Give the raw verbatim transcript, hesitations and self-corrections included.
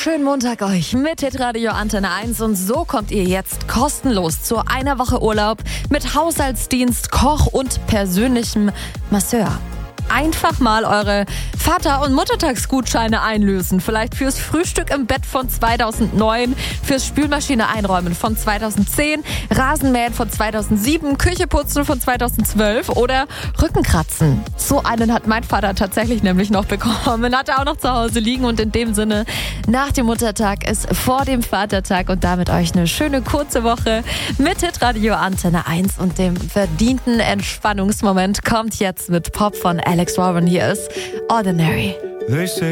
schönen Montag euch mit Hitradio Antenne eins und so kommt ihr jetzt kostenlos zu einer Woche Urlaub mit Haushaltsdienst, Koch und persönlichem Masseur. Einfach mal eure Vater- und Muttertagsgutscheine einlösen. Vielleicht fürs Frühstück im Bett von zweitausendneun, fürs Spülmaschine einräumen von zweitausendzehn, Rasenmähen von zweitausendsieben, Küche putzen von zweitausendzwölf oder Rückenkratzen. So einen hat mein Vater tatsächlich nämlich noch bekommen. Hat er auch noch zu Hause liegen und in dem Sinne, nach dem Muttertag ist vor dem Vatertag und damit euch eine schöne kurze Woche mit Hitradio Antenne eins und dem verdienten Entspannungsmoment kommt jetzt mit Pop von Alex Warren. Hier ist Ordinary. They say